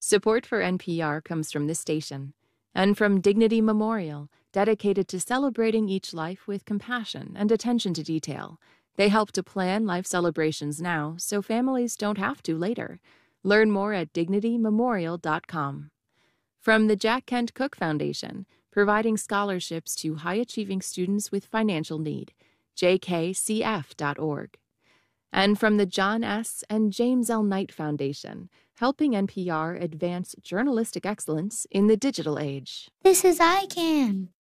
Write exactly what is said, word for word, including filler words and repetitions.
Support for N P R comes from this station and from Dignity Memorial, dedicated to celebrating each life with compassion and attention to detail. They help to plan life celebrations now so families don't have to later. Learn more at dignity memorial dot com. From the Jack Kent Cooke Foundation, providing scholarships to high-achieving students with financial need, j k c f dot org. And from the John S. and James L. Knight Foundation, helping N P R advance journalistic excellence in the digital age. This is I C A N.